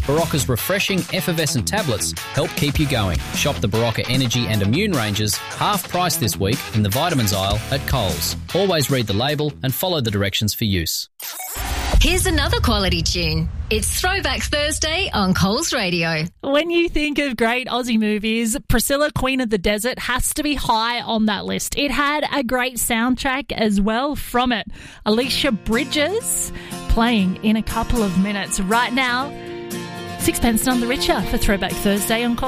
Barocca's refreshing effervescent tablets help keep you going. Shop the Barocca Energy and Immune ranges half price this week in the vitamins aisle at Coles. Always read the label and follow the directions for use. Here's another quality tune. It's Throwback Thursday on Coles Radio. When you think of great Aussie movies, Priscilla, Queen of the Desert has to be high on that list. It had a great soundtrack as well from it. Alicia Bridges playing in a couple of minutes. Right now, Sixpence None the Richer for Throwback Thursday on Coles.